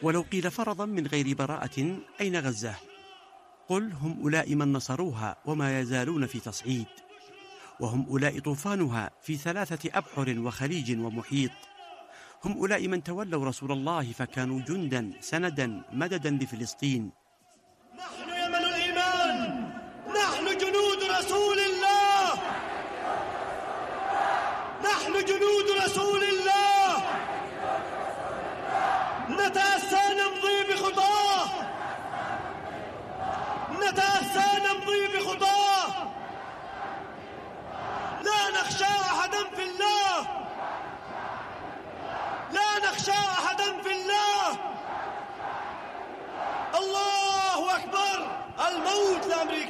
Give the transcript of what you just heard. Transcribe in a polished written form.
ولو قيل فرضا من غير براءة أين غزة؟ قل هم أولئك من نصروها وما يزالون في تصعيد، وهم أولئك طوفانها في 3 أبحر وخليج ومحيط، هم أولئك من تولوا رسول الله فكانوا جندا سندا مددا لفلسطين. نحن يمن الإيمان، نحن جنود رسول الله، نحن جنود رسول الله، نتأسى نمضي بخطاه، نتأسى نمضي بخطاه، لا نخشى أحدا في الله، لا نخشى أحدا في الله. الله أكبر. الموت لأمريكا.